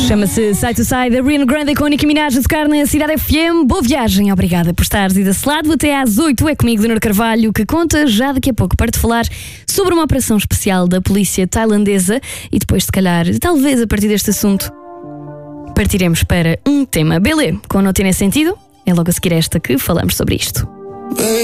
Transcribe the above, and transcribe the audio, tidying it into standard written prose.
Chama-se Side to Side, a Ariana Grande com a Nicki Minaj a tocar na Cidade FM. Boa viagem, obrigada por estares aí desse lado. Até às 8 é comigo, Leonor Carvalho, que conta já daqui a pouco para te falar sobre uma operação especial da polícia tailandesa e depois, se calhar, talvez a partir deste assunto, partiremos para um tema. Belê, com Não Tem Sentido, é logo a seguir esta que falamos sobre isto.